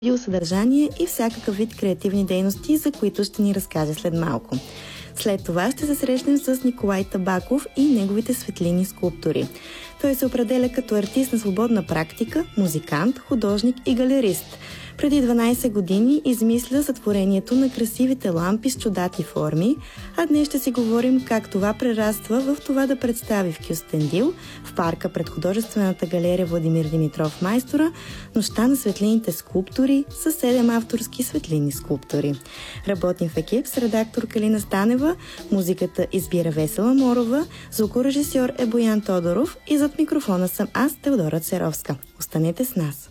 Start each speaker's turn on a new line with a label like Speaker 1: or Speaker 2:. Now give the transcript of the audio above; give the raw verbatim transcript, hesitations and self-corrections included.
Speaker 1: съдържание и всякакъв вид креативни дейности, за които ще ни разкаже след малко. След това ще се срещнем с Николай Табаков и неговите светлинни скулптури. Той се определя като артист на свободна практика, музикант, художник и галерист. Преди дванайсет години измисля сътворението на красивите лампи с чудати форми, а днес ще си говорим как това прераства в това да представи в Кюстендил, в парка пред художествената галерия Владимир Димитров Майстора, нощта на светлинните скулптури с седем авторски светлинни скулптури. Работим в екип с редактор Калина Станева, музиката избира Весела Морова, звукорежисьор е Боян Тодоров и зад микрофона съм аз, Теодора Церовска. Останете с нас!